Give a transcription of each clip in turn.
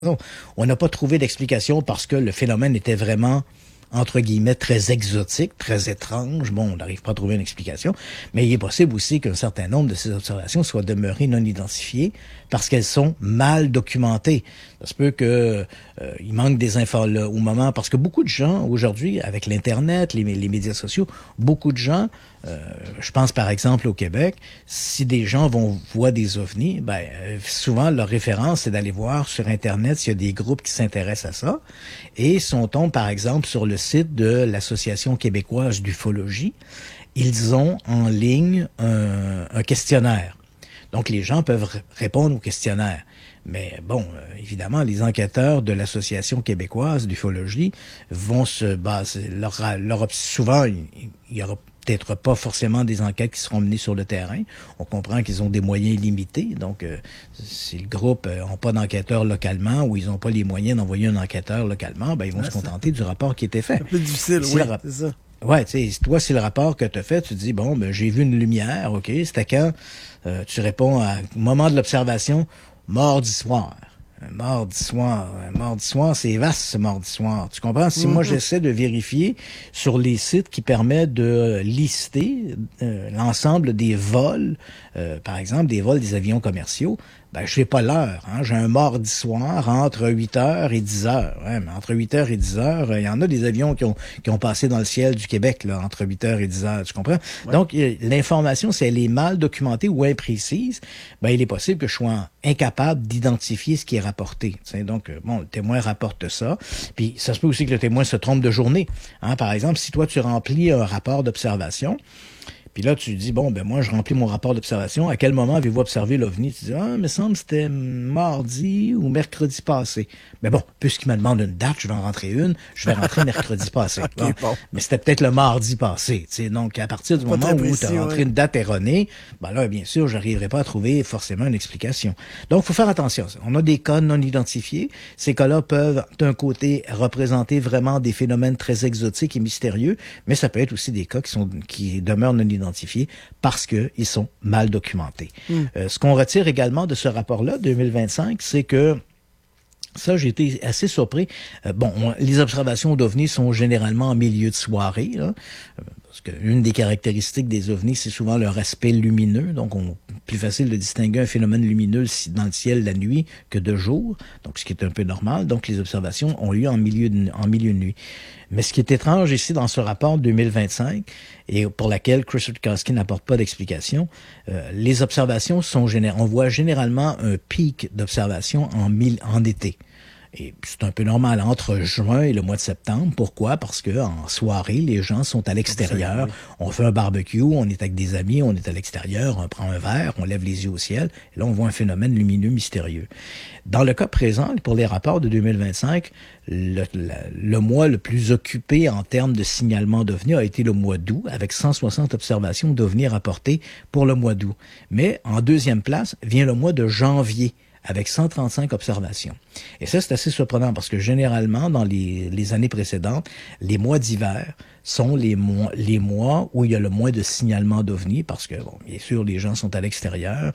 On n'a pas trouvé d'explication parce que le phénomène était vraiment, entre guillemets, très exotique, très étrange. Bon, on n'arrive pas à trouver une explication, mais il est possible aussi qu'un certain nombre de ces observations soient demeurées non identifiées parce qu'elles sont mal documentées. Ça se peut que il manque des infos là, au moment, parce que beaucoup de gens, aujourd'hui, avec l'Internet, les médias sociaux, beaucoup de gens, je pense par exemple au Québec, si des gens voient des ovnis, souvent leur référence, c'est d'aller voir sur Internet s'il y a des groupes qui s'intéressent à ça. Et si on tombe par exemple sur le site de l'Association québécoise d'ufologie, ils ont en ligne un questionnaire. Donc, les gens peuvent répondre au questionnaire. Mais bon, évidemment, les enquêteurs de l'Association québécoise d'ufologie vont se baser... souvent, il y aura peut-être pas forcément des enquêtes qui seront menées sur le terrain. On comprend qu'ils ont des moyens limités. Donc, si le groupe n'a pas d'enquêteurs localement ou ils n'ont pas les moyens d'envoyer un enquêteur localement, ils vont se contenter du rapport qui était fait. C'est un peu difficile, oui, c'est ça. Ouais, tu sais, toi, c'est le rapport que tu as fait, tu te dis, bon, j'ai vu une lumière, OK, c'était quand? Tu réponds au moment de l'observation, mardi soir. Un mardi soir, c'est vaste, ce mardi soir. Tu comprends? Si moi, j'essaie de vérifier sur les sites qui permettent de lister l'ensemble des vols, par exemple, des vols des avions commerciaux, je sais pas l'heure. Hein? J'ai un mardi soir entre 8h et 10h. Ouais, mais entre 8h et 10h, il y en a des avions qui ont passé dans le ciel du Québec là, entre 8h et 10h. Tu comprends? Ouais. Donc, l'information, si elle est mal documentée ou imprécise, il est possible que je sois incapable d'identifier ce qui est rapporté. T'sais, donc, le témoin rapporte ça. Puis, ça se peut aussi que le témoin se trompe de journée. Hein? Par exemple, si toi, tu remplis un rapport d'observation, puis là, tu dis, moi, je remplis mon rapport d'observation. À quel moment avez-vous observé l'OVNI? Tu dis, il me semble que c'était mardi ou mercredi passé. Mais bon, puisqu'il me demande une date, je vais en rentrer une. Je vais rentrer mercredi passé. Okay, bon. Mais c'était peut-être le mardi passé. T'sais. Donc, à partir du moment où tu as rentré une date erronée, là, bien sûr, je n'arriverai pas à trouver forcément une explication. Donc, il faut faire attention. On a des cas non identifiés. Ces cas-là peuvent, d'un côté, représenter vraiment des phénomènes très exotiques et mystérieux, mais ça peut être aussi des cas qui demeurent non identifiés parce qu'ils sont mal documentés. Ce qu'on retire également de ce rapport-là, 2025, c'est que ça, j'ai été assez surpris. Les observations d'OVNI sont généralement en milieu de soirée, là, parce qu'une des caractéristiques des OVNI, c'est souvent leur aspect lumineux. Donc, plus facile de distinguer un phénomène lumineux dans le ciel la nuit que de jour. Donc, ce qui est un peu normal. Donc, les observations ont lieu en milieu de nuit. Mais ce qui est étrange ici dans ce rapport 2025, et pour laquelle Chris Rutkowski n'apporte pas d'explication, les observations on voit généralement un pic d'observation en été. Et c'est un peu normal entre juin et le mois de septembre. Pourquoi? Parce que en soirée, les gens sont à l'extérieur. Oui. On fait un barbecue, on est avec des amis, on est à l'extérieur, on prend un verre, on lève les yeux au ciel. Et là, on voit un phénomène lumineux mystérieux. Dans le cas présent, pour les rapports de 2025, le mois le plus occupé en termes de signalement d'OVNI a été le mois d'août, avec 160 observations d'OVNI rapportées pour le mois d'août. Mais en deuxième place vient le mois de janvier, avec 135 observations. Et ça, c'est assez surprenant parce que généralement, dans les années précédentes, les mois d'hiver sont les mois où il y a le moins de signalements d'OVNI parce que, bien sûr, les gens sont à l'intérieur,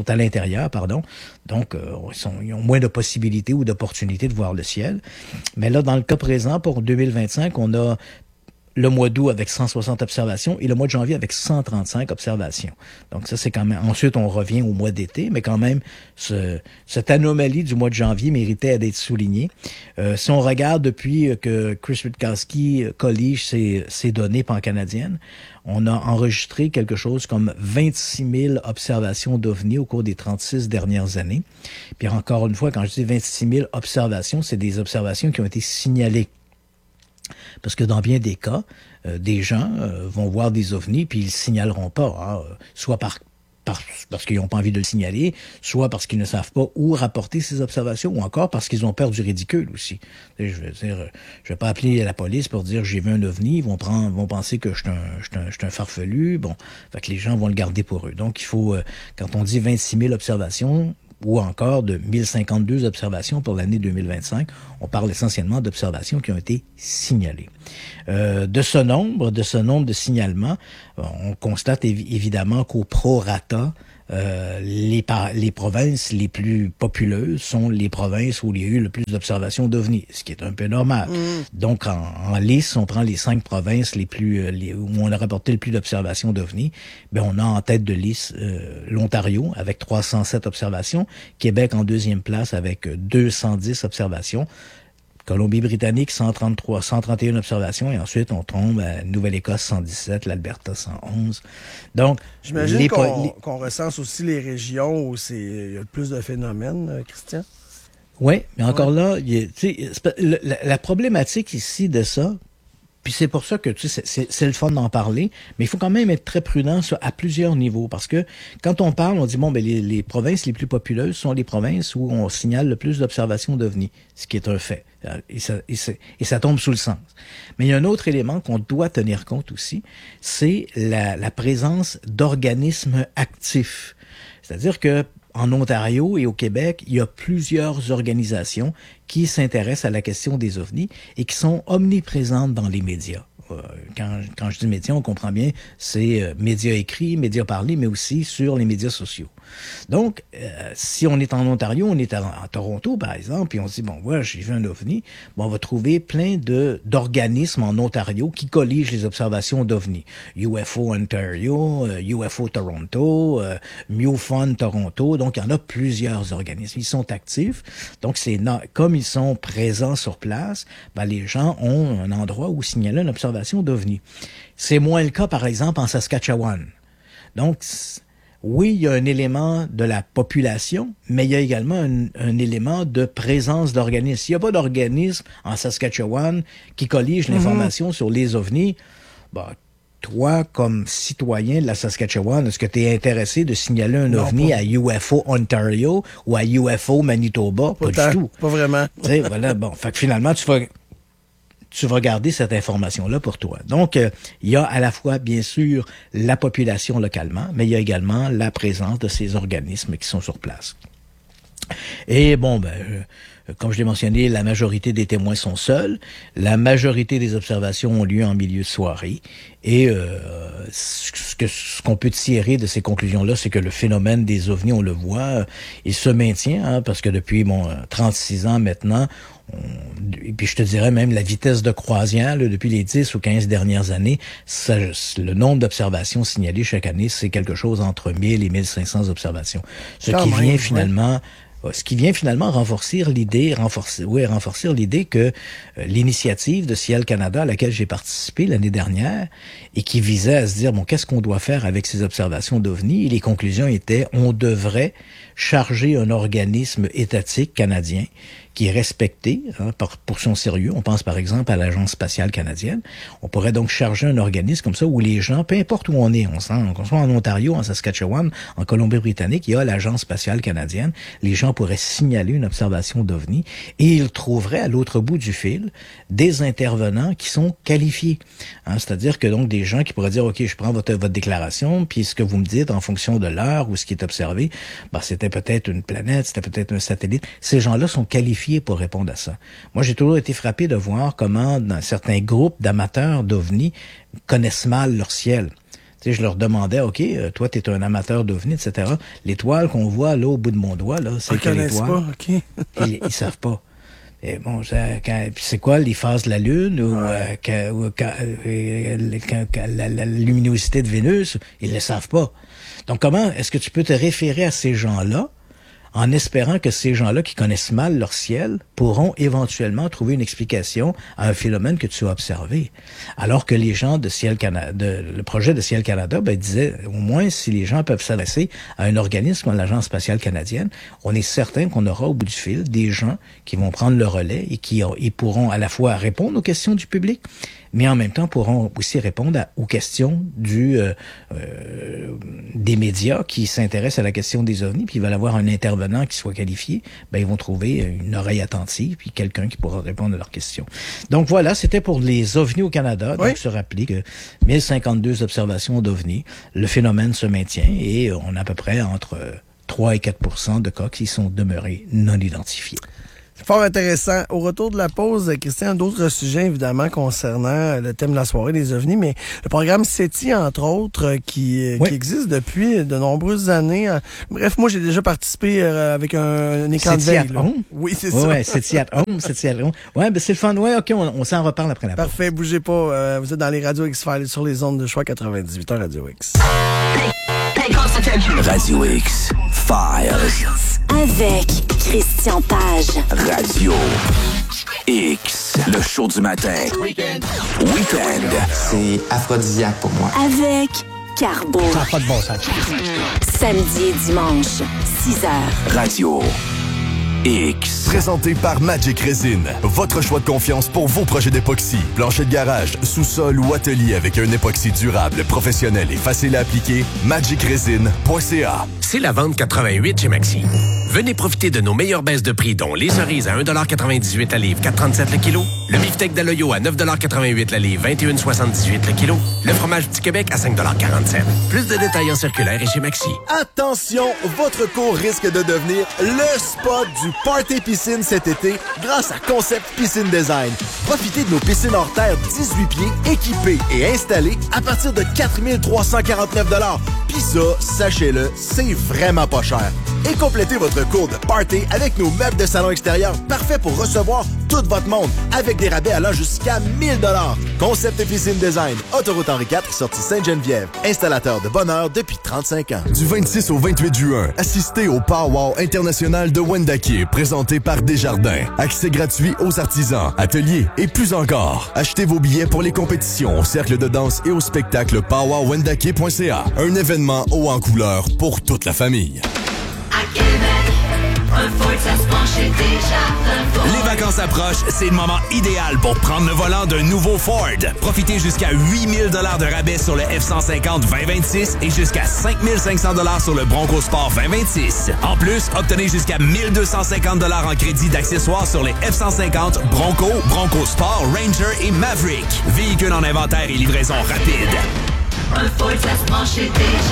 donc ils ont moins de possibilités ou d'opportunités de voir le ciel. Mais là, dans le cas présent, pour 2025, on a le mois d'août avec 160 observations et le mois de janvier avec 135 observations. Donc ça, c'est quand même... Ensuite, on revient au mois d'été, mais quand même, cette anomalie du mois de janvier méritait d'être soulignée. Si on regarde depuis que Chris Rutkowski collige ces données pan-canadiennes, on a enregistré quelque chose comme 26 000 observations d'OVNI au cours des 36 dernières années. Puis encore une fois, quand je dis 26 000 observations, c'est des observations qui ont été signalées. Parce que dans bien des cas, des gens vont voir des ovnis puis ils le signaleront pas, soit parce qu'ils n'ont pas envie de le signaler, soit parce qu'ils ne savent pas où rapporter ces observations, ou encore parce qu'ils ont peur du ridicule aussi. Je veux dire, je vais pas appeler la police pour dire j'ai vu un ovni, ils vont penser que je suis un farfelu. Bon, fait que les gens vont le garder pour eux. Donc il faut, quand on dit 26 000 observations, ou encore de 1052 observations pour l'année 2025. On parle essentiellement d'observations qui ont été signalées. De ce nombre de signalements, on constate évidemment qu'au prorata, les provinces les plus populeuses sont les provinces où il y a eu le plus d'observations d'OVNI, ce qui est un peu normal. Donc, en liste, on prend les 5 provinces où on a rapporté le plus d'observations d'OVNI. Ben, on a en tête de liste l'Ontario avec 307 observations, Québec en deuxième place avec 210 observations, Colombie-Britannique, 131 observations, et ensuite on tombe à Nouvelle-Écosse, 117, l'Alberta, 111. Donc, j'imagine qu'on recense aussi les régions où il y a le plus de phénomènes, Christian. Oui, mais encore là, la problématique ici de ça, puis c'est pour ça que c'est le fun d'en parler, mais il faut quand même être très prudent à plusieurs niveaux, parce que quand on parle, on dit bon, ben les provinces les plus populeuses sont les provinces où on signale le plus d'observations d'OVNI, ce qui est un fait, et ça tombe sous le sens. Mais il y a un autre élément qu'on doit tenir compte aussi, c'est la présence d'organismes actifs, c'est-à-dire que en Ontario et au Québec, il y a plusieurs organisations qui s'intéressent à la question des OVNI et qui sont omniprésentes dans les médias. Quand je dis médias, on comprend bien, c'est médias écrits, médias parlés, mais aussi sur les médias sociaux. Donc, si on est en Ontario, on est en Toronto, par exemple, puis on se dit, bon, voilà, j'ai vu un OVNI, bon, on va trouver plein d'organismes en Ontario qui colligent les observations d'OVNI. UFO Ontario, UFO Toronto, MUFON Toronto, donc il y en a plusieurs organismes. Ils sont actifs, donc comme ils sont présents sur place, ben, les gens ont un endroit où signaler une observation d'OVNI. C'est moins le cas, par exemple, en Saskatchewan. Donc, oui, il y a un élément de la population, mais il y a également un élément de présence d'organismes. S'il n'y a pas d'organisme en Saskatchewan qui collige l'information sur les OVNI, bah, toi, comme citoyen de la Saskatchewan, est-ce que tu es intéressé de signaler un OVNI à UFO Ontario ou à UFO Manitoba? Pas du tout. Pas vraiment. Tu sais, voilà, bon. Fait que finalement, tu vas garder cette information-là pour toi. Donc, il y a à la fois, bien sûr, la population localement, mais il y a également la présence de ces organismes qui sont sur place. Et bon, comme je l'ai mentionné, la majorité des témoins sont seuls. La majorité des observations ont lieu en milieu de soirée. Et ce qu'on peut tirer de ces conclusions-là, c'est que le phénomène des OVNI, on le voit, il se maintient, parce que depuis 36 ans maintenant, et puis je te dirais même la vitesse de croisière, là, depuis les 10 ou 15 dernières années, le nombre d'observations signalées chaque année, c'est quelque chose entre 1000 et 1500 observations. Ce qui vient finalement renforcer l'idée que l'initiative de Ciel Canada à laquelle j'ai participé l'année dernière et qui visait à se dire, bon, qu'est-ce qu'on doit faire avec ces observations d'OVNI? Et les conclusions étaient, on devrait charger un organisme étatique canadien qui est respecté pour son sérieux. On pense par exemple à l'Agence spatiale canadienne. On pourrait donc charger un organisme comme ça où les gens, peu importe où on est, qu'on soit en Ontario, en Saskatchewan, en Colombie-Britannique, il y a l'Agence spatiale canadienne. Les gens pourraient signaler une observation d'OVNI et ils trouveraient à l'autre bout du fil des intervenants qui sont qualifiés. C'est-à-dire que donc des gens qui pourraient dire, OK, je prends votre déclaration, puis ce que vous me dites en fonction de l'heure ou ce qui est observé, c'était peut-être une planète, c'était peut-être un satellite. Ces gens-là sont qualifiés pour répondre à ça. Moi, j'ai toujours été frappé de voir comment dans certains groupes d'amateurs d'OVNI connaissent mal leur ciel. Tu sais, je leur demandais, OK, toi, t'es un amateur d'OVNI, etc. L'étoile qu'on voit là au bout de mon doigt, là, c'est quelle étoile? Pas, OK. Ils savent pas. Et bon, c'est quoi les phases de la Lune ou la luminosité de Vénus? Ils le savent pas. Donc, comment est-ce que tu peux te référer à ces gens-là en espérant que ces gens-là qui connaissent mal leur ciel pourront éventuellement trouver une explication à un phénomène que tu as observé. Alors que les gens de Ciel Canada, le projet de Ciel Canada, disaient, au moins, si les gens peuvent s'adresser à un organisme comme l'Agence spatiale canadienne, on est certain qu'on aura au bout du fil des gens qui vont prendre le relais et qui pourront à la fois répondre aux questions du public, mais en même temps pourront aussi répondre aux questions des médias qui s'intéressent à la question des OVNI, puis ils veulent avoir un intervenant qui soit qualifié, ils vont trouver une oreille attentive, puis quelqu'un qui pourra répondre à leurs questions. Donc voilà, c'était pour les OVNI au Canada. Oui. Donc se rappeler que 1052 observations d'OVNI, le phénomène se maintient et on a à peu près entre 3 et 4% de cas qui sont demeurés non identifiés. Fort intéressant. Au retour de la pause, Christian, d'autres sujets, évidemment, concernant le thème de la soirée des ovnis, mais le programme SETI, entre autres, qui existe depuis de nombreuses années. Bref, moi, j'ai déjà participé avec un écran de veille. Oui, c'est ça. Ouais, SETI at home, SETI at home. Ouais, ben c'est le fun. Ouais, OK, on s'en reparle après la pause. Parfait, bougez pas. Vous êtes dans les Radio X-Files sur les ondes de choix 98 ans Radio X. Radio X Files. Avec Christian Page. Radio X, le show du matin. Weekend. C'est aphrodisiaque pour moi. Avec Carbo. Ça n'a pas de bon sens. Samedi et dimanche, 6h. Radio X. Présenté par Magic Resin. Votre choix de confiance pour vos projets d'époxy. Plancher de garage, sous-sol ou atelier avec un époxy durable, professionnel et facile à appliquer. magicresin.ca. C'est la vente 88 chez Maxi. Venez profiter de nos meilleures baisses de prix, dont les cerises à 1,98 la livre, 4,37 le kilo. Le beefsteak d'Aloyo à 9,88 la livre, 21,78 le kilo. Le fromage Petit Québec à 5,47. Plus de détails en circulaire et chez Maxi. Attention, votre cours risque de devenir le spot du Party Piscine cet été grâce à Concept Piscine Design. Profitez de nos piscines hors terre 18 pieds, équipées et installées à partir de 4 349 $. Pis ça, sachez-le, c'est vraiment pas cher. Et complétez votre cours de party avec nos meubles de salon extérieur parfaits pour recevoir tout votre monde avec des rabais allant jusqu'à 1 000 $. Concept Piscine Design, Autoroute Henri IV, sortie Sainte-Geneviève. Installateur de bonheur depuis 35 ans. Du 26 au 28 juin, assistez au Powwow international de Wendake, présenté par Desjardins. Accès gratuit aux artisans, ateliers et plus encore. Achetez vos billets pour les compétitions au cercle de danse et au spectacle powwowwendake.ca. Un événement haut en couleur pour toute la famille. À Québec, un Ford, ça se penchait déjà. Les vacances approchent, c'est le moment idéal pour prendre le volant d'un nouveau Ford. Profitez jusqu'à 8 000 $ de rabais sur le F-150 2026 et jusqu'à 5 500 $ sur le Bronco Sport 2026. En plus, obtenez jusqu'à 1 250 $ en crédit d'accessoires sur les F-150, Bronco, Bronco Sport, Ranger et Maverick. Véhicules en inventaire et livraison rapide. Un Ford, ça se penchait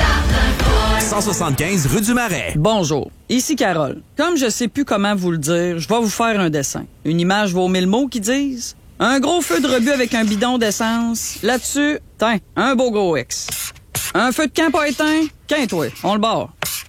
déjà. 175 rue du Marais. Bonjour, ici Carole. Comme je sais plus comment vous le dire, je vais vous faire un dessin. Une image vaut 1000 mots qui disent. Un gros feu de rebut avec un bidon d'essence. Là-dessus, tiens, un beau gros X. Un feu de camp pas éteint, toi, on le barre.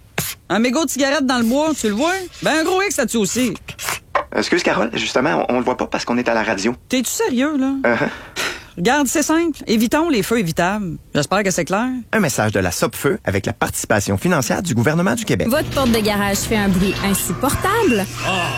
Un mégot de cigarette dans le bois, tu le vois? Ben un gros X là-dessus aussi. Excuse Carole, justement, on le voit pas parce qu'on est à la radio. T'es-tu sérieux, là? Regarde, c'est simple. Évitons les feux évitables. J'espère que c'est clair. Un message de la Sopfeu avec la participation financière du gouvernement du Québec. Votre porte de garage fait un bruit insupportable.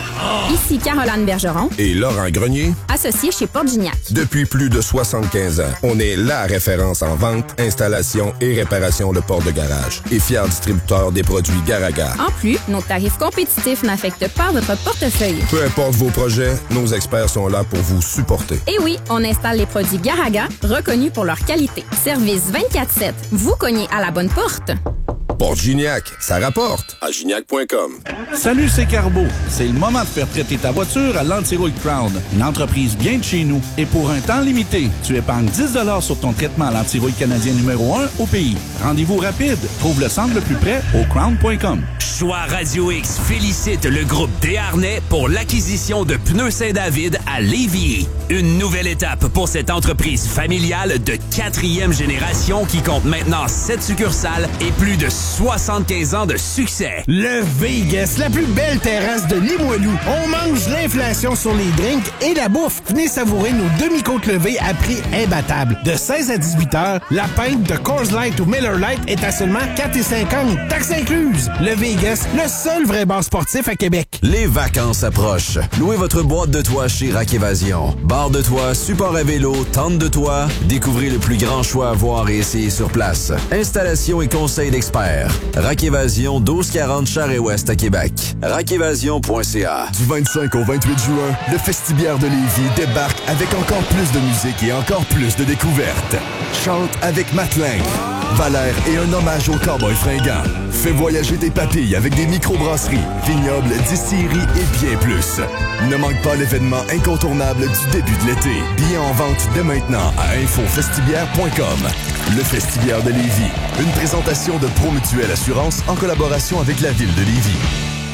Ici Caroline Bergeron et Laurent Grenier, associés chez Porte Gignac. Depuis plus de 75 ans, on est la référence en vente, installation et réparation de portes de garage et fier distributeur des produits Garaga. En plus, nos tarifs compétitifs n'affectent pas votre portefeuille. Peu importe vos projets, nos experts sont là pour vous supporter. Et oui, on installe les produits Garaga, reconnus pour leur qualité. Service 24/7. Vous cognez à la bonne porte. Porte Gignac, ça rapporte à gignac.com. Salut, c'est Carbo. C'est le moment de faire traiter ta voiture à l'Antirouille Crown, une entreprise bien de chez nous. Et pour un temps limité, tu épargnes 10 $ sur ton traitement à l'Antirouille canadien numéro 1 au pays. Rendez-vous rapide. Trouve le centre le plus près au crown.com. Choix Radio X félicite le groupe Desharnais pour l'acquisition de Pneus Saint-David à Lévis. Une nouvelle étape pour cette entreprise familiale de 4e génération qui compte maintenant 7 succursales et plus de 75 ans de succès. Le Vegas, la plus belle terrasse de Limoilou. On mange l'inflation sur les drinks et la bouffe. Venez savourer nos demi-côtes levées à prix imbattable. De 16 à 18 heures, la pinte de Coors Light ou Miller Lite est à seulement 4,50 $, taxes incluses. Le Vegas, le seul vrai bar sportif à Québec. Les vacances approchent. Louez votre boîte de toit chez Rack Évasion. Barre de toit, support à vélo, tente de toit. Découvrez le plus grand choix à voir et essayer sur place. Installation et conseils d'experts. Rack Évasion, 1240 Charest-Ouest à Québec. rackévasion.ca. Du 25 au 28 juin, le Festibiaire de Lévis débarque avec encore plus de musique et encore plus de découvertes. Chante avec Matelin, Valère et un hommage aux cowboys fringants. Fais voyager tes papilles avec des microbrasseries, vignobles, distilleries et bien plus. Ne manque pas l'événement incontournable du début de l'été. Billets en vente dès maintenant à infofestibiaire.com. Le Festibiaire de Lévis, une présentation de Promutuelle Assurance en collaboration avec la ville de Lévis.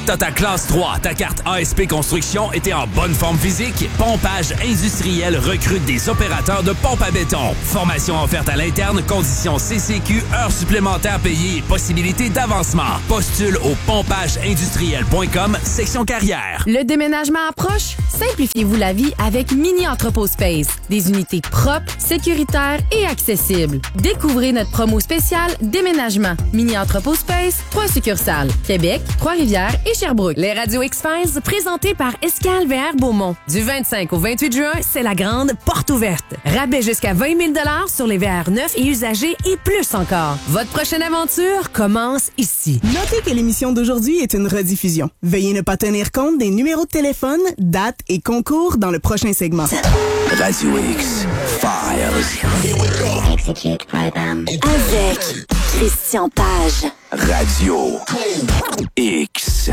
T'as ta classe 3, ta carte ASP Construction et t'es en bonne forme physique? Pompage Industriel recrute des opérateurs de pompe à béton. Formation offerte à l'interne, conditions CCQ, heures supplémentaires payées et possibilités d'avancement. Postule au pompageindustriel.com, section carrière. Le déménagement approche? Simplifiez-vous la vie avec Mini Entrepôt Space. Des unités propres, sécuritaires et accessibles. Découvrez notre promo spéciale Déménagement. Mini Entrepôt Space, 3 succursales. Québec, Trois-Rivières et Sherbrooke. Les radios X-Files présentées par Escale VR Beaumont. Du 25 au 28 juin, c'est la grande porte ouverte. Rabais jusqu'à 20 000 $ sur les VR neufs et usagés et plus encore. Votre prochaine aventure commence ici. Notez que l'émission d'aujourd'hui est une rediffusion. Veuillez ne pas tenir compte des numéros de téléphone, dates et concours dans le prochain segment. Radio X Files. Execute program. Avec Christian Page. Radio X.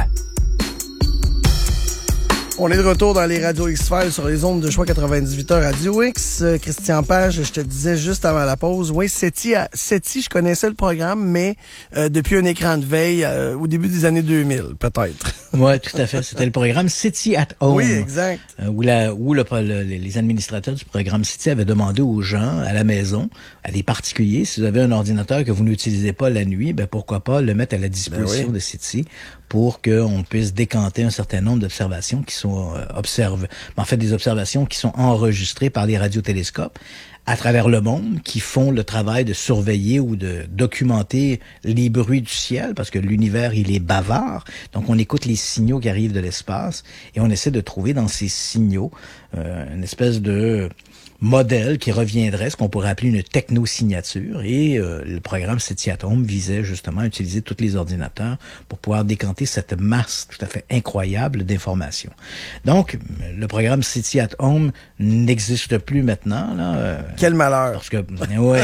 On est de retour dans les radios X-Files sur les ondes de choix 98h Radio X. Christian Page, je te disais juste avant la pause, oui, SETI, je connaissais le programme, mais depuis un écran de veille au début des années 2000, peut-être. Oui, tout à fait. C'était le programme SETI at Home. Oui, exact. Où les administrateurs du programme SETI avaient demandé aux gens, à la maison, à des particuliers, si vous avez un ordinateur que vous n'utilisez pas la nuit, ben pourquoi pas le mettre à la disposition de SETI pour qu'on puisse décanter un certain nombre d'observations qui sont observées. En fait, des observations qui sont enregistrées par les radiotélescopes à travers le monde, qui font le travail de surveiller ou de documenter les bruits du ciel, parce que l'univers, il est bavard. Donc, on écoute les signaux qui arrivent de l'espace et on essaie de trouver dans ces signaux une espèce de modèle qui reviendrait, ce qu'on pourrait appeler une technosignature, et le programme SETI at Home visait justement à utiliser tous les ordinateurs pour pouvoir décanter cette masse tout à fait incroyable d'informations. Donc, le programme SETI at Home n'existe plus maintenant. Là, quel malheur! Parce que, ouais,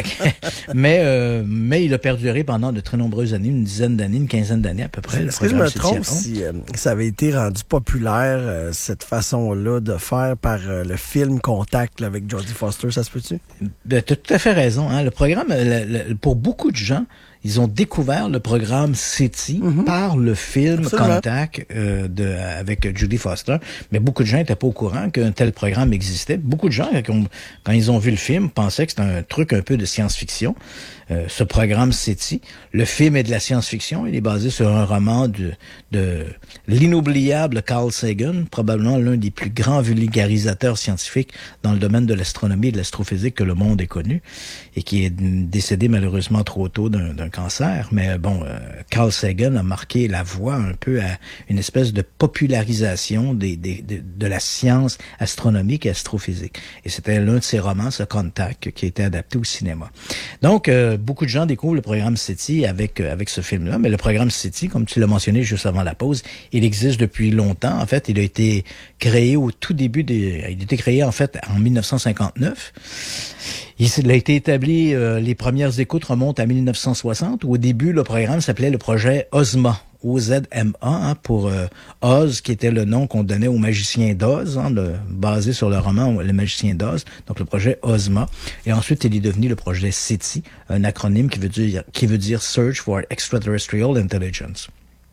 mais il a perduré pendant de très nombreuses années, une dizaine d'années, une quinzaine d'années à peu près. Est-ce que je me trompe si ça avait été rendu populaire, cette façon-là de faire par le film Contact là, avec Jodie Foster, ça se peut-tu? Ben, tu as tout à fait raison. Hein? Le programme, pour beaucoup de gens, ils ont découvert le programme SETI par le film Contact avec Jodie Foster. Mais beaucoup de gens n'étaient pas au courant qu'un tel programme existait. Beaucoup de gens, quand ils ont vu le film, pensaient que c'était un truc un peu de science-fiction. Ce programme SETI. Le film est de la science-fiction. Il est basé sur un roman de l'inoubliable Carl Sagan, probablement l'un des plus grands vulgarisateurs scientifiques dans le domaine de l'astronomie et de l'astrophysique que le monde ait connu, et qui est décédé malheureusement trop tôt d'un cancer. Mais bon, Carl Sagan a marqué la voie un peu à une espèce de popularisation de la science astronomique et astrophysique. Et c'était l'un de ses romans, ce Contact, qui a été adapté au cinéma. Donc, beaucoup de gens découvrent le programme SETI avec ce film-là, mais le programme SETI, comme tu l'as mentionné juste avant la pause, il existe depuis longtemps. En fait, il a été créé au tout début il a été créé en fait en 1959. Il a été établi, les premières écoutes remontent à 1960. Au début, le programme s'appelait le projet OZMA. O-Z-M-A, hein, pour Oz, qui était le nom qu'on donnait au magicien d'Oz, hein, basé sur le roman Le magicien d'Oz, donc le projet OZMA. Et ensuite, il est devenu le projet SETI, un acronyme qui veut dire Search for Extraterrestrial Intelligence.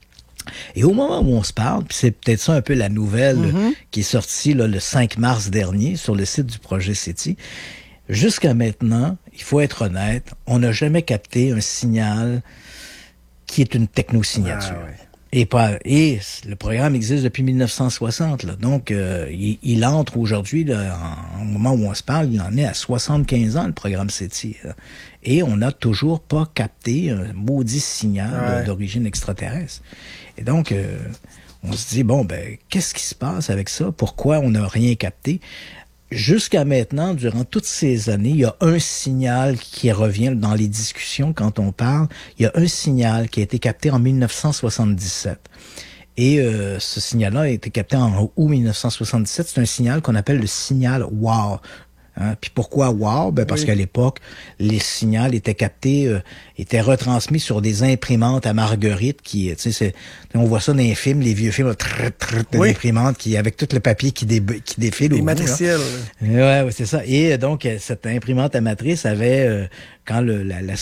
Et au moment où on se parle, puis c'est peut-être ça un peu la nouvelle qui est sortie là, le 5 mars dernier sur le site du projet SETI, jusqu'à maintenant, il faut être honnête, on n'a jamais capté un signal qui est une technosignature. Et le programme existe depuis 1960. Là. Donc, il entre aujourd'hui, au moment où on se parle, il en est à 75 ans, le programme SETI. Là. Et on n'a toujours pas capté un maudit signal d'origine extraterrestre. Et donc, on se dit, bon, ben, qu'est-ce qui se passe avec ça? Pourquoi on n'a rien capté? Jusqu'à maintenant, durant toutes ces années, il y a un signal qui revient dans les discussions quand on parle. Il y a un signal qui a été capté en 1977. Et ce signal-là a été capté en août 1977. C'est un signal qu'on appelle le signal WOW. Hein? Puis pourquoi WOW? Ben parce qu'à l'époque, les signaux étaient captés, étaient retransmis sur des imprimantes à marguerite qui, tu sais, on voit ça dans les films, les vieux films, d'imprimantes qui, avec tout le papier qui défile. Les matriciels. Ouais, c'est ça. Et donc, cette imprimante à matrice avait, quand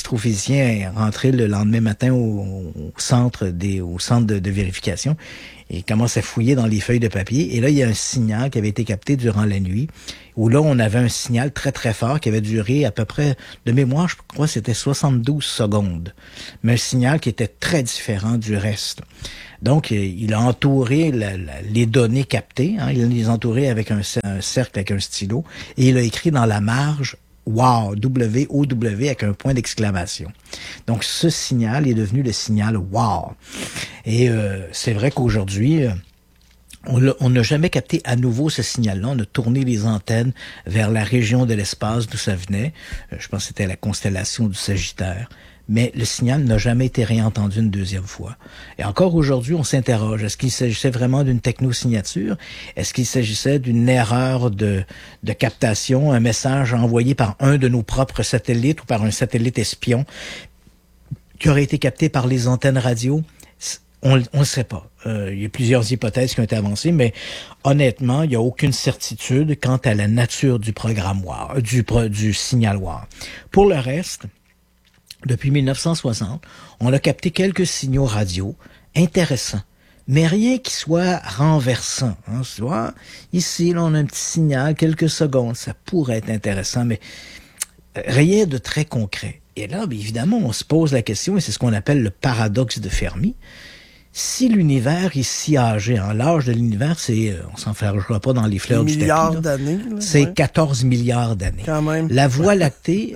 l'astrophysicien est rentré le lendemain matin au centre de vérification, Il commence à fouiller dans les feuilles de papier. Et là, il y a un signal qui avait été capté durant la nuit, où là, on avait un signal très, très fort qui avait duré à peu près, de mémoire, je crois que c'était 72 secondes. Mais un signal qui était très différent du reste. Donc, il a entouré les données captées. Il les a entourées avec un cercle, avec un stylo. Et il a écrit dans la marge WOW, W-O-W, avec un point d'exclamation. Donc, ce signal est devenu le signal WOW. Et c'est vrai qu'aujourd'hui, on n'a jamais capté à nouveau ce signal-là. On a tourné les antennes vers la région de l'espace d'où ça venait. Je pense que c'était la constellation du Sagittaire. Mais le signal n'a jamais été réentendu une deuxième fois. Et encore aujourd'hui, on s'interroge. Est-ce qu'il s'agissait vraiment d'une technosignature? Est-ce qu'il s'agissait d'une erreur de captation, un message envoyé par un de nos propres satellites ou par un satellite espion qui aurait été capté par les antennes radio? On ne sait pas. Il y a plusieurs hypothèses qui ont été avancées, mais honnêtement, il n'y a aucune certitude quant à la nature du programme WOW, du signal WOW. Pour le reste, depuis 1960, on a capté quelques signaux radio intéressants, mais rien qui soit renversant. Soit ici, là, on a un petit signal, quelques secondes, ça pourrait être intéressant, mais rien de très concret. Et là, bien évidemment, on se pose la question, et c'est ce qu'on appelle le paradoxe de Fermi. Si l'univers est si âgé, l'âge de l'univers, c'est, on s'en fâchera pas dans les fleurs du tapis. Milliards d'années. C'est 14 milliards d'années. Quand même. La Voie lactée,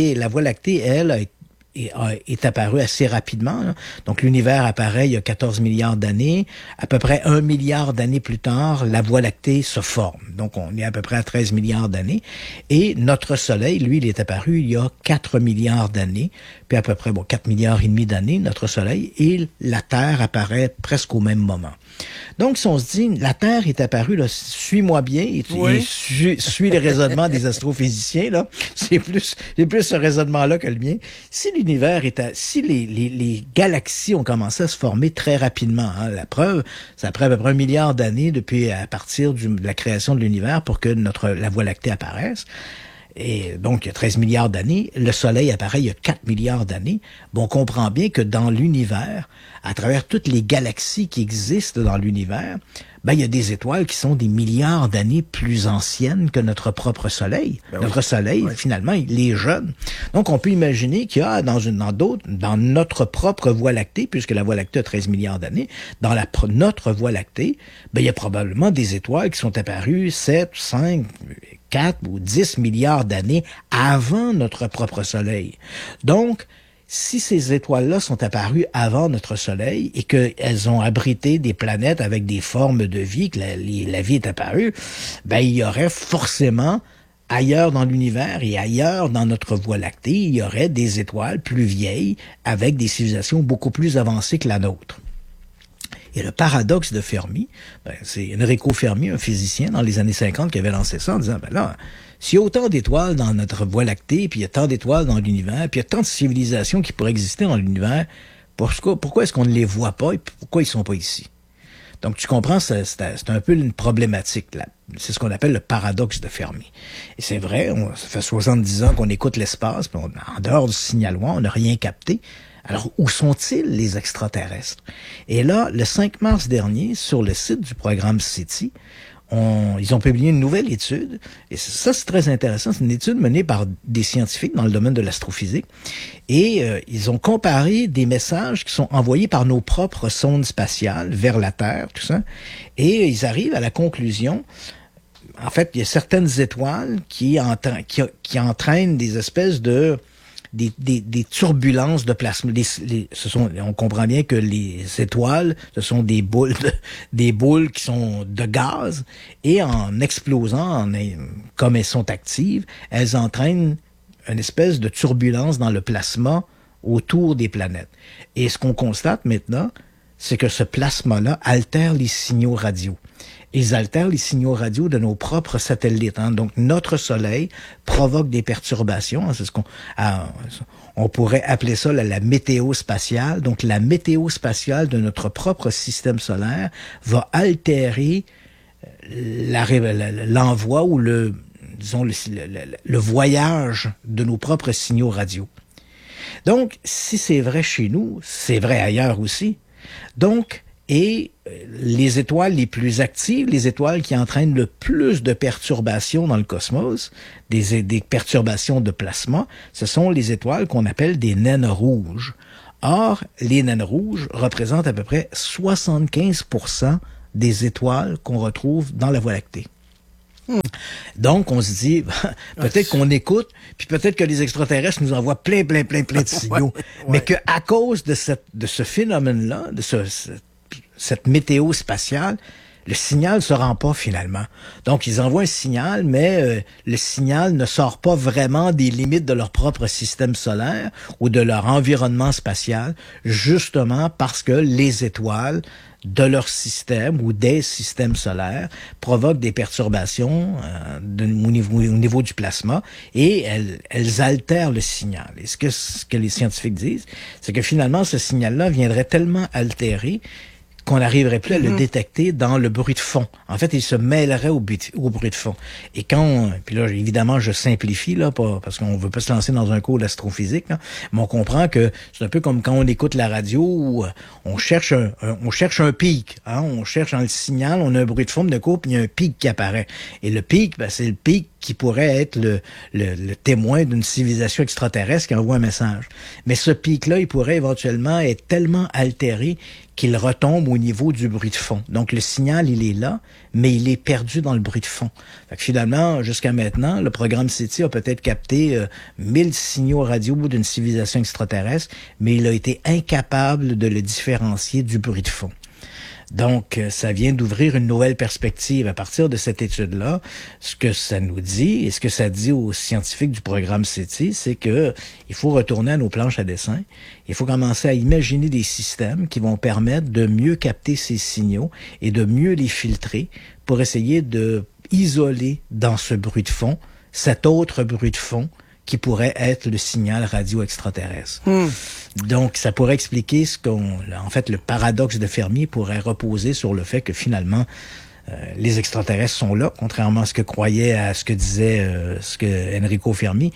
elle, est apparue assez rapidement. Là. Donc, l'univers apparaît il y a 14 milliards d'années. À peu près 1 milliard d'années plus tard, la Voie lactée se forme. Donc, on est à peu près à 13 milliards d'années. Et notre Soleil, lui, il est apparu il y a 4 milliards d'années. Puis à peu près 4 milliards et demi d'années, notre Soleil. Et la Terre apparaît presque au même moment. Donc, si on se dit, la Terre est apparue, là, suis-moi bien, et suis le raisonnement des astrophysiciens, là. C'est plus ce raisonnement-là que le mien. Si les galaxies ont commencé à se former très rapidement, la preuve, ça prend à peu près 1 milliard d'années depuis, à partir de la création de l'univers pour que la Voie lactée apparaisse. Et donc, il y a 13 milliards d'années. Le Soleil apparaît il y a 4 milliards d'années. Bon, on comprend bien que dans l'univers, à travers toutes les galaxies qui existent dans l'univers, il y a des étoiles qui sont des milliards d'années plus anciennes que notre propre Soleil. Notre Soleil, finalement, il est jeune. Donc, on peut imaginer qu'il y a dans notre propre Voie lactée, puisque la Voie lactée a 13 milliards d'années, dans notre Voie lactée, il y a probablement des étoiles qui sont apparues 7, 5, 4 ou 10 milliards d'années avant notre propre Soleil. Donc, si ces étoiles-là sont apparues avant notre Soleil et qu'elles ont abrité des planètes avec des formes de vie, que la vie est apparue, il y aurait forcément, ailleurs dans l'univers et ailleurs dans notre Voie lactée, il y aurait des étoiles plus vieilles avec des civilisations beaucoup plus avancées que la nôtre. Et le paradoxe de Fermi, c'est Enrico Fermi, un physicien dans les années 50 qui avait lancé ça en disant, s'il y a autant d'étoiles dans notre Voie lactée, puis il y a tant d'étoiles dans l'univers, puis il y a tant de civilisations qui pourraient exister dans l'univers, pourquoi est-ce qu'on ne les voit pas et pourquoi ils sont pas ici? Donc, tu comprends, c'est un peu une problématique, là. C'est ce qu'on appelle le paradoxe de Fermi. Et c'est vrai, ça fait 70 ans qu'on écoute l'espace, puis en dehors du signal WOW, on n'a rien capté. Alors, où sont-ils, les extraterrestres? Et là, le 5 mars dernier, sur le site du programme SETI, ils ont publié une nouvelle étude, et ça, c'est très intéressant. C'est une étude menée par des scientifiques dans le domaine de l'astrophysique, et ils ont comparé des messages qui sont envoyés par nos propres sondes spatiales vers la Terre, tout ça, et ils arrivent à la conclusion. En fait, il y a certaines étoiles qui entraînent des espèces de des turbulences de plasma. On comprend bien que les étoiles, ce sont des boules qui sont de gaz, et en explosant, comme elles sont actives, elles entraînent une espèce de turbulence dans le plasma autour des planètes. Et ce qu'on constate maintenant, c'est que ce plasma-là altère les signaux radio. Ils altèrent les signaux radio de nos propres satellites. Donc, notre Soleil provoque des perturbations. C'est on pourrait appeler ça la météo spatiale. Donc, la météo spatiale de notre propre système solaire va altérer l'envoi ou le voyage de nos propres signaux radio. Donc, si c'est vrai chez nous, c'est vrai ailleurs aussi. Donc, Et les étoiles les plus actives, les étoiles qui entraînent le plus de perturbations dans le cosmos, des perturbations de plasma, ce sont les étoiles qu'on appelle des naines rouges. Or, les naines rouges représentent à peu près 75% des étoiles qu'on retrouve dans la Voie lactée. Donc, on se dit, peut-être qu'on écoute, puis peut-être que les extraterrestres nous envoient plein de signaux, mais qu'à cause de ce phénomène-là, de cette météo spatiale, le signal se rend pas finalement. Donc, ils envoient un signal, mais le signal ne sort pas vraiment des limites de leur propre système solaire ou de leur environnement spatial, justement parce que les étoiles de leur système ou des systèmes solaires provoquent des perturbations au niveau du plasma et elles altèrent le signal. Et ce que les scientifiques disent, c'est que finalement, ce signal-là viendrait tellement altérer qu'on n'arriverait plus à le détecter dans le bruit de fond. En fait, il se mêlerait au bruit de fond. Et puis là, évidemment, je simplifie, là, parce qu'on veut pas se lancer dans un cours d'astrophysique, là, mais on comprend que c'est un peu comme quand on écoute la radio où on cherche un pic, hein, on cherche dans le signal, on a un bruit de fond, de coup, puis il y a un pic qui apparaît. Et le pic, c'est le pic qui pourrait être le témoin d'une civilisation extraterrestre qui envoie un message. Mais ce pic-là, il pourrait éventuellement être tellement altéré qu'il retombe au niveau du bruit de fond. Donc, le signal, il est là, mais il est perdu dans le bruit de fond. Fait que finalement, jusqu'à maintenant, le programme SETI a peut-être capté 1000 signaux radio d'une civilisation extraterrestre, mais il a été incapable de le différencier du bruit de fond. Donc, ça vient d'ouvrir une nouvelle perspective. À partir de cette étude-là, ce que ça nous dit, et ce que ça dit aux scientifiques du programme SETI, c'est que il faut retourner à nos planches à dessin. Il faut commencer à imaginer des systèmes qui vont permettre de mieux capter ces signaux et de mieux les filtrer pour essayer de isoler dans ce bruit de fond cet autre bruit de fond qui pourrait être le signal radio extraterrestre. Donc, ça pourrait expliquer en fait, le paradoxe de Fermi pourrait reposer sur le fait que finalement, les extraterrestres sont là, contrairement à ce que disait Enrico Fermi.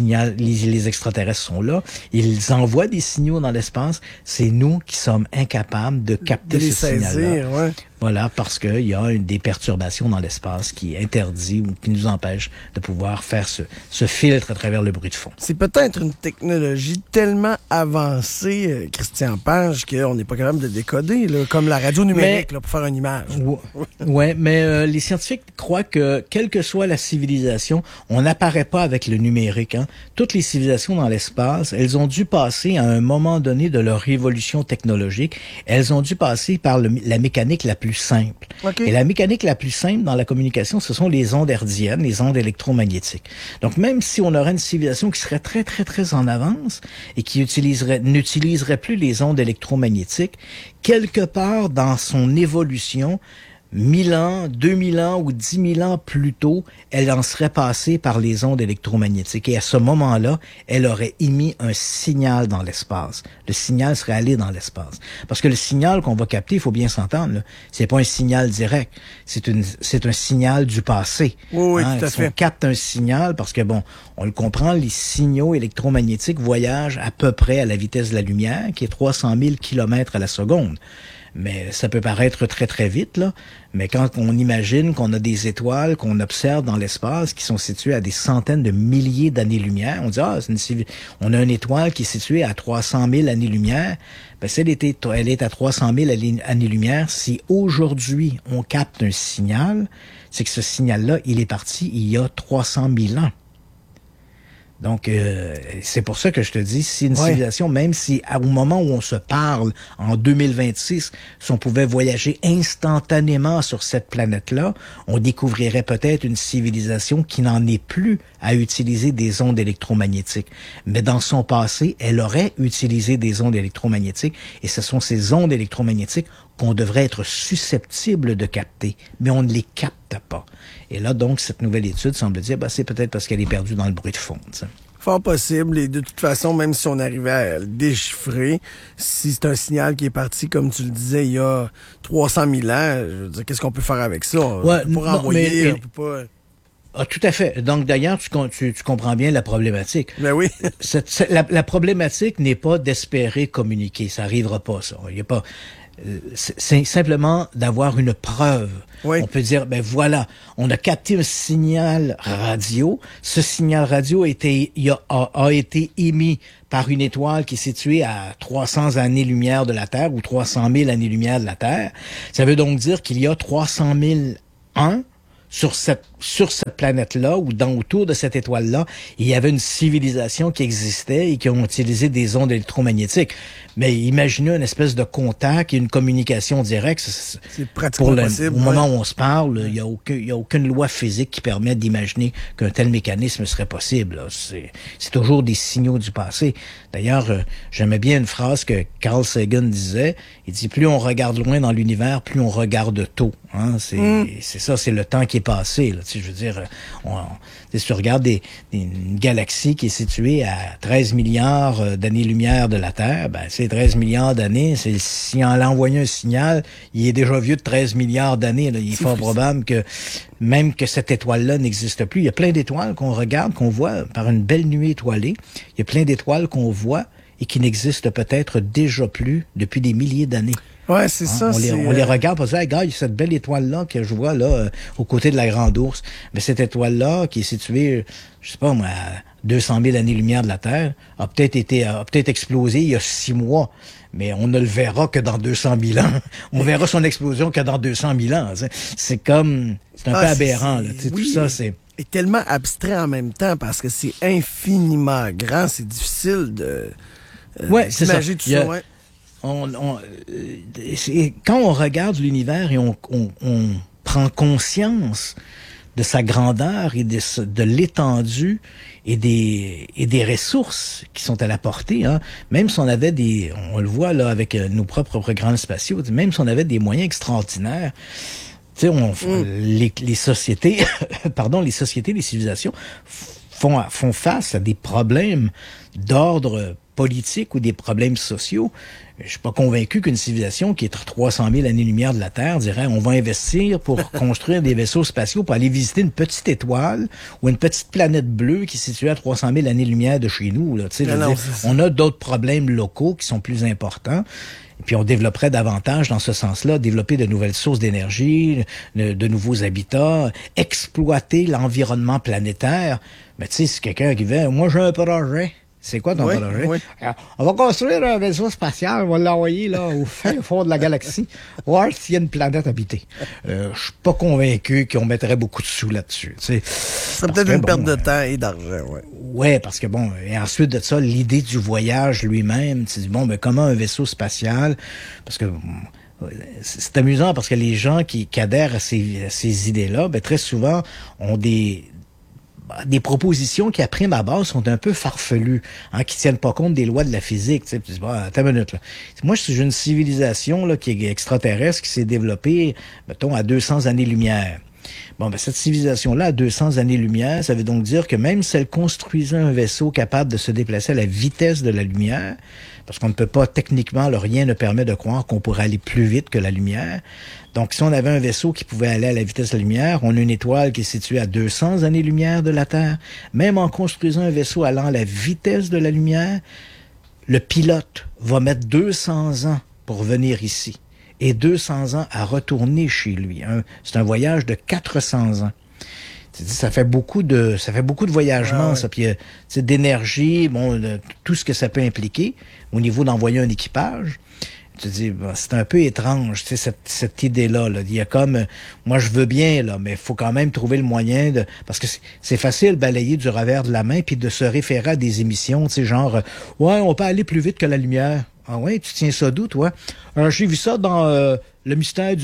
Les extraterrestres sont là. Ils envoient des signaux dans l'espace. C'est nous qui sommes incapables de capter ce signal-là. Ouais. Voilà, parce qu'il y a des perturbations dans l'espace qui interdit ou qui nous empêche de pouvoir faire ce filtre à travers le bruit de fond. C'est peut-être une technologie tellement avancée, Christian Page, qu'on n'est pas capable de décoder, là, comme la radio numérique, là, pour faire une image. Ouais, mais les scientifiques croient que, quelle que soit la civilisation, on n'apparaît pas avec le numérique. Hein. Toutes les civilisations dans l'espace, elles ont dû passer à un moment donné de leur évolution technologique, elles ont dû passer par la mécanique la plus simple. Okay. Et la mécanique la plus simple dans la communication, ce sont les ondes hertziennes, les ondes électromagnétiques. Donc, même si on aurait une civilisation qui serait très, très, très en avance et qui n'utiliserait plus les ondes électromagnétiques, quelque part dans son évolution, 1000 ans, 2000 ans ou 10 000 ans plus tôt, elle en serait passée par les ondes électromagnétiques. Et à ce moment-là, elle aurait émis un signal dans l'espace. Le signal serait allé dans l'espace. Parce que le signal qu'on va capter, il faut bien s'entendre, là, c'est pas un signal direct. C'est un signal du passé. Oui, tout à fait. On capte un signal parce que, on le comprend, les signaux électromagnétiques voyagent à peu près à la vitesse de la lumière, qui est 300 000 km à la seconde. Mais ça peut paraître très, très vite, là. Mais quand on imagine qu'on a des étoiles qu'on observe dans l'espace qui sont situées à des centaines de milliers d'années-lumière, on dit, on a une étoile qui est située à 300 000 années-lumière. Si elle est à 300 000 années-lumière, si aujourd'hui on capte un signal, c'est que ce signal-là, il est parti il y a 300 000 ans. Donc, c'est pour ça que je te dis, si une civilisation, même si au moment où on se parle, en 2026, si on pouvait voyager instantanément sur cette planète-là, on découvrirait peut-être une civilisation qui n'en est plus à utiliser des ondes électromagnétiques. Mais dans son passé, elle aurait utilisé des ondes électromagnétiques, et ce sont ces ondes électromagnétiques qu'on devrait être susceptible de capter, mais on ne les capte pas. Et là, donc, cette nouvelle étude semble dire, c'est peut-être parce qu'elle est perdue dans le bruit de fond. T'sais. Fort possible, et de toute façon, même si on arrivait à le déchiffrer, si c'est un signal qui est parti, comme tu le disais, il y a 300 000 ans, je veux dire, qu'est-ce qu'on peut faire avec ça? Pour envoyer, on peut pas... tout à fait. Donc, d'ailleurs, tu comprends bien la problématique. Ben oui. La problématique n'est pas d'espérer communiquer. Ça arrivera pas, ça. Il y a pas... c'est simplement d'avoir une preuve. Oui. On peut dire, ben voilà, on a capté un signal radio. Ce signal radio a été émis par une étoile qui est située à 300 années-lumière de la Terre ou 300 000 années-lumière de la Terre. Ça veut donc dire qu'il y a 300 000 ans sur cette planète-là ou autour de cette étoile-là, il y avait une civilisation qui existait et qui ont utilisé des ondes électromagnétiques. Mais imaginez une espèce de contact et une communication directe. C'est pratiquement possible. Au moment où on se parle, il y a aucune loi physique qui permet d'imaginer qu'un tel mécanisme serait possible. Là. C'est toujours des signaux du passé. D'ailleurs, j'aimais bien une phrase que Carl Sagan disait. Il dit, plus on regarde loin dans l'univers, plus on regarde tôt. Hein? C'est ça, c'est le temps qui est passé. Là. Je veux dire, si tu regardes une galaxie qui est située à 13 milliards d'années-lumière de la Terre, ben c'est 13 milliards d'années. Si on envoyait un signal, il est déjà vieux de 13 milliards d'années. Là. Il est fort probable que même que cette étoile-là n'existe plus. Il y a plein d'étoiles qu'on regarde, qu'on voit par une belle nuée étoilée. Il y a plein d'étoiles qu'on voit et qui n'existent peut-être déjà plus depuis des milliers d'années. Ouais, c'est ça. On les regarde pour dire, hey, gars, il y a cette belle étoile-là que je vois là, aux côtés de la Grande Ourse. Mais cette étoile-là, qui est située, je sais pas moi, à 200 000 années-lumière de la Terre, a peut-être explosé il y a 6 mois. Mais on ne le verra que dans 200 000 ans. On verra son explosion que dans 200 000 ans. C'est un peu aberrant. Là. Oui, tout ça, c'est... Et tellement abstrait en même temps parce que c'est infiniment grand. C'est difficile de s'imaginer tout ça. Ouais. Quand on regarde l'univers et on prend conscience de sa grandeur et de l'étendue et des ressources qui sont à la portée, hein, même si on avait on le voit là avec nos propres programmes spatiaux, même si on avait des moyens extraordinaires, tu sais, les sociétés, les civilisations font face à des problèmes d'ordre politique ou des problèmes sociaux. Je suis pas convaincu qu'une civilisation qui est à 300 000 années-lumière de la Terre dirait on va investir pour construire des vaisseaux spatiaux pour aller visiter une petite étoile ou une petite planète bleue qui est située à 300 000 années-lumière de chez nous. Là. On a d'autres problèmes locaux qui sont plus importants. Et puis on développerait davantage dans ce sens-là, développer de nouvelles sources d'énergie, de nouveaux habitats, exploiter l'environnement planétaire. Mais tu sais, c'est quelqu'un qui dit « Moi, j'ai un projet. » C'est quoi ton projet? Oui. On va construire un vaisseau spatial, on va l'envoyer là au fin fond de la galaxie, voir s'il y a une planète habitée. Je suis pas convaincu qu'on mettrait beaucoup de sous là-dessus. Ce serait peut-être une perte de temps et d'argent, ouais. Ouais, parce que bon, et ensuite de ça, l'idée du voyage lui-même, tu dis bon, mais comment un vaisseau spatial? Parce que c'est amusant parce que les gens qui adhèrent à ces idées-là, ben très souvent ont des propositions qui, à prime abord, sont un peu farfelues, hein, qui tiennent pas compte des lois de la physique. Tu sais, tu dis, attends une minute, là. Moi, j'ai une civilisation là qui est extraterrestre, qui s'est développée, mettons, à 200 années-lumière. Bon, ben cette civilisation-là, à 200 années-lumière, ça veut donc dire que même si elle construisait un vaisseau capable de se déplacer à la vitesse de la lumière, parce qu'on ne peut pas, techniquement, rien ne permet de croire qu'on pourrait aller plus vite que la lumière. Donc, si on avait un vaisseau qui pouvait aller à la vitesse de la lumière, on a une étoile qui est située à 200 années-lumière de la Terre. Même en construisant un vaisseau allant à la vitesse de la lumière, le pilote va mettre 200 ans pour venir ici et 200 ans à retourner chez lui. C'est un voyage de 400 ans. Ça fait beaucoup de voyagements, ça, puis d'énergie, tout ce que ça peut impliquer au niveau d'envoyer un équipage. Tu dis, c'est un peu étrange, cette idée-là. Là. Il y a comme, moi je veux bien, là, mais il faut quand même trouver le moyen de, parce que c'est facile de balayer du revers de la main puis de se référer à des émissions, tu sais, genre, ouais, on peut aller plus vite que la lumière. Ah ouais, tu tiens ça d'où, toi? J'ai vu ça dans le mystère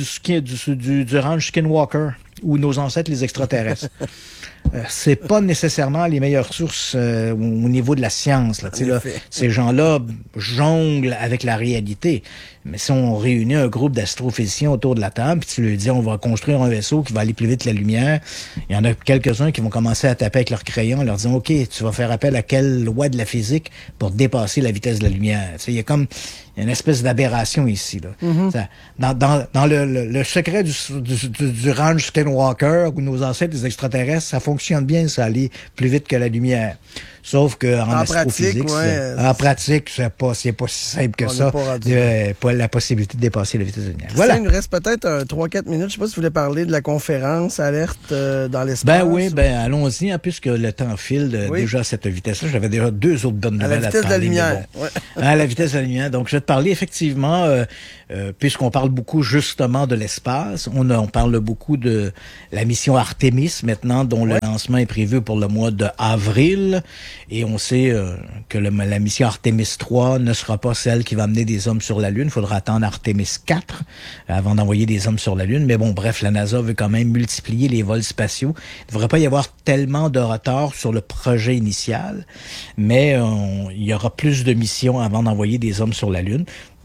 du ranch Skinwalker, ou nos ancêtres les extraterrestres. C'est pas nécessairement les meilleures sources au niveau de la science. Là, ces gens-là jonglent avec la réalité. Mais si on réunit un groupe d'astrophysiciens autour de la table, puis tu leur dis on va construire un vaisseau qui va aller plus vite que la lumière, il y en a quelques-uns qui vont commencer à taper avec leur crayon en leur disant OK, tu vas faire appel à quelle loi de la physique pour dépasser la vitesse de la lumière. Il y a une espèce d'aberration ici. Là. Mm-hmm. Dans le secret du ranch Skinwalker, où nos ancêtres les extraterrestres, ça fonctionne bien, ça aller plus vite que la lumière. Sauf que en astrophysique, en pratique, c'est pas si simple que ça. la possibilité de dépasser la vitesse de la lumière. Voilà. Il nous reste peut-être 3-4 minutes. Je sais pas si vous voulez parler de la conférence Alerte dans l'espace. Ben oui, allons-y, puisque le temps file déjà à cette vitesse-là. J'avais déjà 2 autres bonnes nouvelles à te parler. À la vitesse de la lumière. Bon. À la vitesse de la lumière. Donc, je vais te parler effectivement, puisqu'on parle beaucoup justement de l'espace, on parle beaucoup de la mission Artemis maintenant, dont le lancement est prévu pour le mois d'avril. Et on sait que la mission Artemis 3 ne sera pas celle qui va amener des hommes sur la Lune. Il faudra attendre Artemis 4 avant d'envoyer des hommes sur la Lune. Mais bon, bref, la NASA veut quand même multiplier les vols spatiaux. Il ne devrait pas y avoir tellement de retard sur le projet initial, mais il y aura plus de missions avant d'envoyer des hommes sur la Lune.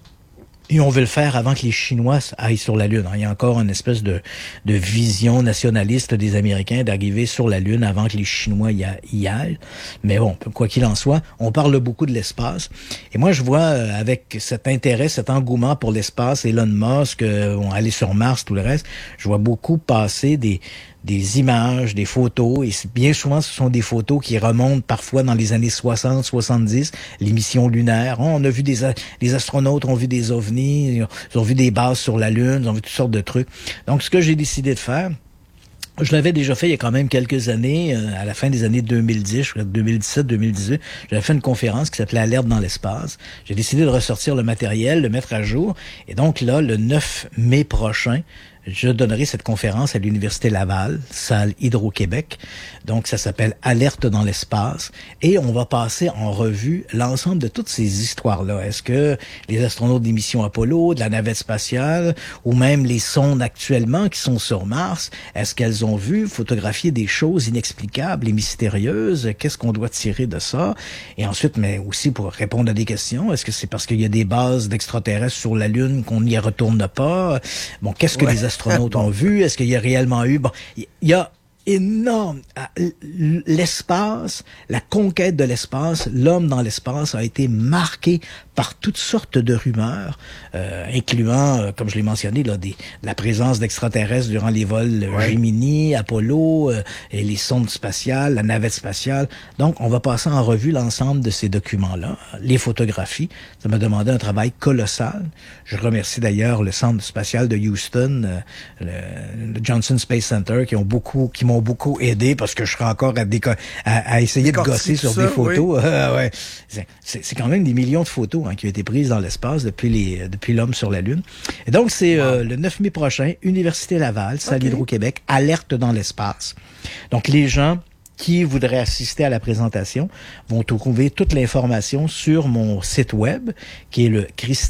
Et on veut le faire avant que les Chinois aillent sur la Lune. Il y a encore une espèce de vision nationaliste des Américains d'arriver sur la Lune avant que les Chinois y aillent. Mais bon, quoi qu'il en soit, on parle beaucoup de l'espace. Et moi, je vois avec cet intérêt, cet engouement pour l'espace, Elon Musk, on aller sur Mars, tout le reste, je vois beaucoup passer des images, des photos, et bien souvent, ce sont des photos qui remontent parfois dans les années 60, 70, les missions lunaires. On a vu des astronautes ont vu des ovnis, ils ont vu des bases sur la Lune, ils ont vu toutes sortes de trucs. Donc, ce que j'ai décidé de faire, je l'avais déjà fait il y a quand même quelques années, à la fin des années 2010, 2017, 2018, j'avais fait une conférence qui s'appelait Alerte dans l'espace. J'ai décidé de ressortir le matériel, le mettre à jour, et donc là, le 9 mai prochain, je donnerai cette conférence à l'Université Laval, salle Hydro-Québec. Donc, ça s'appelle Alerte dans l'espace. Et on va passer en revue l'ensemble de toutes ces histoires-là. Est-ce que les astronautes des missions Apollo, de la navette spatiale, ou même les sondes actuellement qui sont sur Mars, est-ce qu'elles ont vu photographier des choses inexplicables et mystérieuses? Qu'est-ce qu'on doit tirer de ça? Et ensuite, mais aussi pour répondre à des questions, est-ce que c'est parce qu'il y a des bases d'extraterrestres sur la Lune qu'on n'y retourne pas? Bon, qu'est-ce que les astronautes ont vu? Est-ce qu'il y a réellement eu... Bon, il y a énorme. L'espace, la conquête de l'espace, l'homme dans l'espace a été marqué par toutes sortes de rumeurs, incluant, comme je l'ai mentionné, là, la présence d'extraterrestres durant les vols Gemini, Apollo, et les sondes spatiales, la navette spatiale. Donc, on va passer en revue l'ensemble de ces documents-là, les photographies. Ça m'a demandé un travail colossal. Je remercie d'ailleurs le Centre spatial de Houston, le Johnson Space Center, qui m'ont beaucoup aidé parce que je serais encore à essayer de gosser sur des photos. Ouais. C'est quand même des millions de photos qui ont été prises dans l'espace depuis l'homme sur la Lune. Et donc, c'est le 9 mai prochain, Université Laval, salle Hydro-Québec, Alerte dans l'espace. Donc, les gens qui voudraient assister à la présentation vont trouver toute l'information sur mon site web, qui est le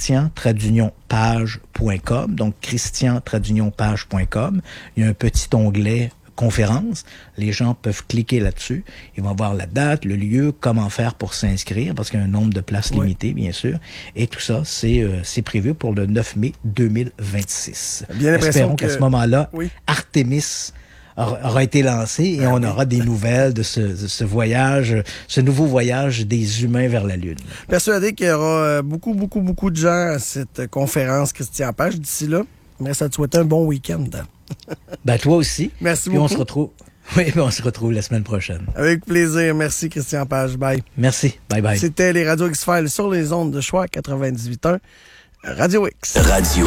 christian-page.com. Donc, christian-page.com. Il y a un petit onglet conférence. Les gens peuvent cliquer là-dessus. Ils vont voir la date, le lieu, comment faire pour s'inscrire, parce qu'il y a un nombre de places limité, bien sûr. Et tout ça, c'est prévu pour le 9 mai 2026. Bien Espérons qu'à ce moment-là, Artemis aura été lancé et on aura des nouvelles de ce voyage, ce nouveau voyage des humains vers la Lune. Persuadé qu'il y aura beaucoup de gens à cette conférence Christian Page d'ici là. Mais ça te souhaite un bon week-end. Ben, toi aussi. Merci Puis beaucoup. On se retrouve la semaine prochaine. Avec plaisir. Merci, Christian Page. Bye. Merci. Bye bye. C'était les Radio X-Files sur les ondes de choix 98.1 Radio X. Radio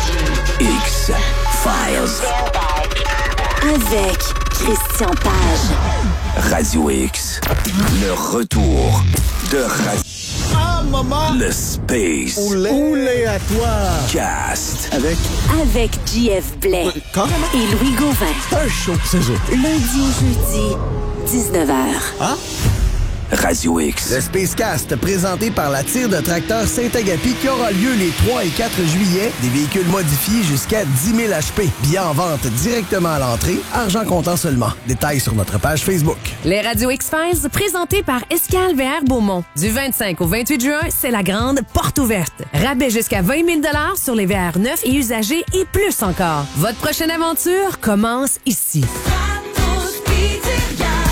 X-Files. Avec Christian Page. Radio X. Le retour de Radio. Ah, maman! Le Space. Oulé à toi! Cast. Avec JF Blais. Et Louis Gauvin. Un show, c'est ça. Lundi au jeudi, 19h. Ah? Radio X. Le Spacecast, présenté par la tire de tracteur Saint-Agapi, qui aura lieu les 3 et 4 juillet. Des véhicules modifiés jusqu'à 10 000 HP. Billets en vente directement à l'entrée. Argent comptant seulement. Détails sur notre page Facebook. Les Radio X-Files, présentés par Escale VR Beaumont. Du 25 au 28 juin, c'est la grande porte ouverte. Rabais jusqu'à 20 000 $ sur les VR neufs et usagés et plus encore. Votre prochaine aventure commence ici.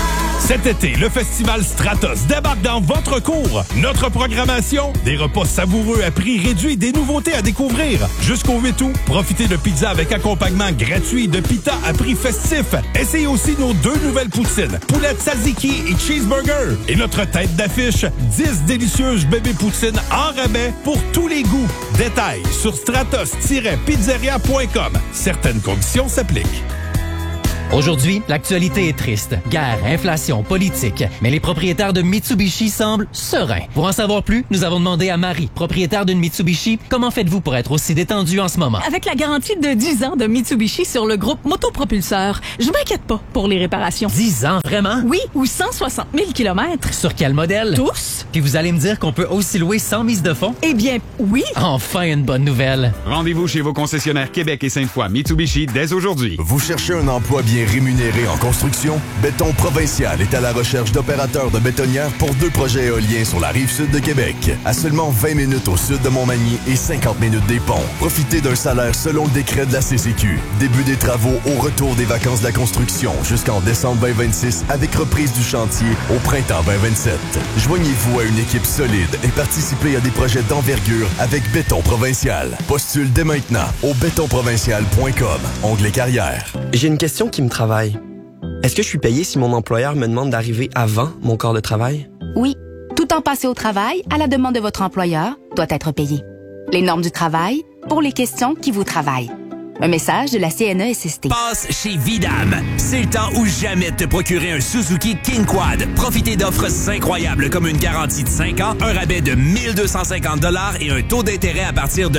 Cet été, le festival Stratos débarque dans votre cour. Notre programmation, des repas savoureux à prix réduit, des nouveautés à découvrir. Jusqu'au 8 août, profitez de pizza avec accompagnement gratuit, de pita à prix festif. Essayez aussi nos 2 nouvelles poutines, poulet tzatziki et cheeseburger. Et notre tête d'affiche, 10 délicieuses bébés poutines en rabais pour tous les goûts. Détails sur stratos-pizzeria.com. Certaines conditions s'appliquent. Aujourd'hui, l'actualité est triste. Guerre, inflation, politique. Mais les propriétaires de Mitsubishi semblent sereins. Pour en savoir plus, nous avons demandé à Marie, propriétaire d'une Mitsubishi, comment faites-vous pour être aussi détendu en ce moment? Avec la garantie de 10 ans de Mitsubishi sur le groupe Motopropulseur, je m'inquiète pas pour les réparations. 10 ans, vraiment? Oui, ou 160 000 kilomètres. Sur quel modèle? Tous. Puis vous allez me dire qu'on peut aussi louer sans mise de fonds? Eh bien, oui. Enfin, une bonne nouvelle. Rendez-vous chez vos concessionnaires Québec et Sainte-Foy Mitsubishi dès aujourd'hui. Vous cherchez un emploi bien rémunéré en construction? Béton Provincial est à la recherche d'opérateurs de bétonnières pour 2 projets éoliens sur la rive-sud de Québec. À seulement 20 minutes au sud de Montmagny et 50 minutes des ponts. Profitez d'un salaire selon le décret de la CCQ. Début des travaux au retour des vacances de la construction jusqu'en décembre 2026 avec reprise du chantier au printemps 2027. Joignez-vous à une équipe solide et participez à des projets d'envergure avec Béton Provincial. Postule dès maintenant au bétonprovincial.com, onglet carrière. J'ai une question qui me travaille. Est-ce que je suis payé si mon employeur me demande d'arriver avant mon corps de travail? Oui. Tout temps passé au travail, à la demande de votre employeur, doit être payé. Les normes du travail, pour les questions qui vous travaillent. Un message de la CNESST. Passe chez Vidam. C'est le temps ou jamais de te procurer un Suzuki King Quad. Profitez d'offres incroyables comme une garantie de 5 ans, un rabais de 1250 $ et un taux d'intérêt à partir de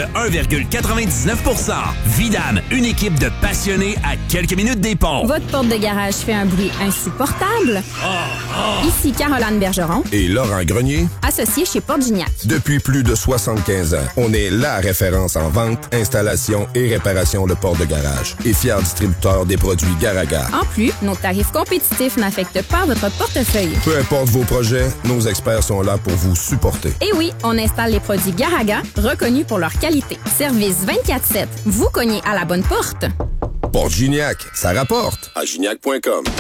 1,99 %. Vidam, une équipe de passionnés à quelques minutes des ponts. Votre porte de garage fait un bruit insupportable? Ici Caroline Bergeron. Et Laurent Grenier. Associé chez Porte Gignac. Depuis plus de 75 ans, on est la référence en vente, installation et réparation de portes de garage. Et fier distributeur des produits Garaga. En plus, nos tarifs compétitifs n'affectent pas votre portefeuille. Peu importe vos projets, nos experts sont là pour vous supporter. Et oui, on installe les produits Garaga, reconnus pour leur qualité. Service 24/7. Vous cognez à la bonne porte. Porte Gignac, ça rapporte. À gignac.com.